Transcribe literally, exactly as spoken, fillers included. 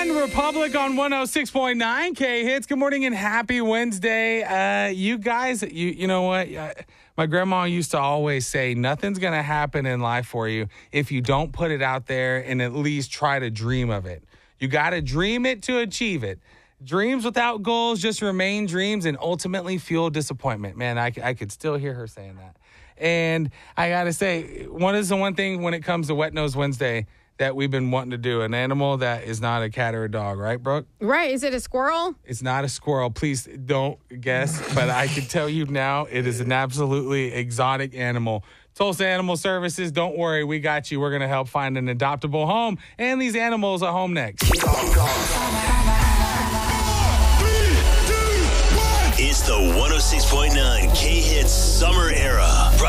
One Republic on one oh six point nine K Hits. Good morning and happy Wednesday. Uh, you guys, you you know what? Uh, my grandma used to always say, nothing's going to happen in life for you if you don't put it out there and at least try to dream of it. You got to dream it to achieve it. Dreams without goals just remain dreams and ultimately fuel disappointment. Man, I, I could still hear her saying that. And I got to say, one is the one thing when it comes to Wet Nose Wednesday that we've been wanting to do, an animal that is not a cat or a dog, right, Brooke? Right. Is it a squirrel? It's not a squirrel. Please don't guess, but I can tell you now it is an absolutely exotic animal. Tulsa Animal Services, don't worry, we got you. We're going to help find an adoptable home and these animals a home next. It's the one oh six point nine K Hits Summer Era.